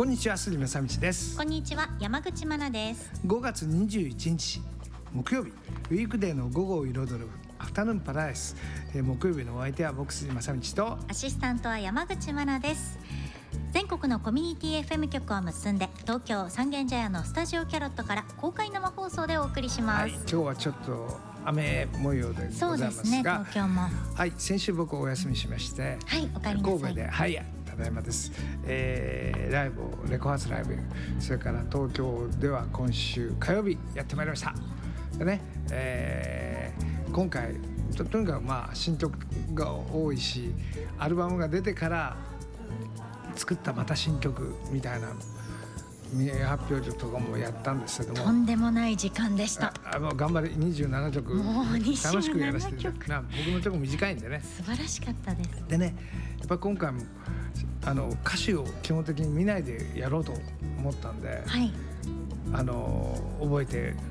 こんにちは、杉正道です。 こんにちは、山口真奈です。 5月21日木曜日、ウィークデーの午後を彩るアフタヌーンパラダイス。木曜日のお相手は僕杉正道とアシスタントは山口真奈です。全国のコミュニティ FM 局を結んで、東京三軒茶屋のスタジオキャロットから公開生放送でお送りします。 今日はちょっと雨模様でございますが、 そうですね、東京も先週僕お休みしまして、 お帰りなさい。 神戸でただいまです。ライブをレコ発ライブ、それから東京では今週火曜日やってまいりました。でね、今回とにかく新曲が多いし、アルバムが出てから作ったまた新曲みたいな発表とかもやったんですけども、 とんでもない時間でした。 頑張り27曲もう27 楽しくやらせていただく。僕の曲短いんでね、 素晴らしかったです。 でね、やっぱ今回も歌詞を基本的に見ないでやろうと思ったんで、覚えて